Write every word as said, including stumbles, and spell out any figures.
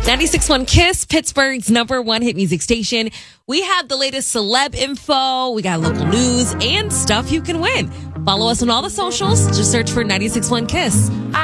ninety-six point one Kiss, Pittsburgh's number one hit music station. We have the latest celeb info. We got local news and stuff you can win. Follow us on all the socials. Just search for ninety-six point one Kiss.